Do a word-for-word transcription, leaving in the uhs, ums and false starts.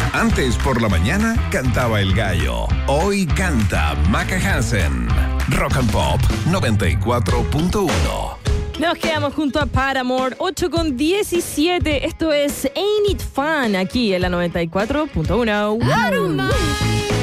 Antes por la mañana cantaba el gallo. Hoy canta Maca Hansen. Rock and Pop noventa y cuatro punto uno. Nos quedamos junto a Paramore, ocho con diecisiete. Esto es Ain't It Fun aquí en la noventa y cuatro punto uno.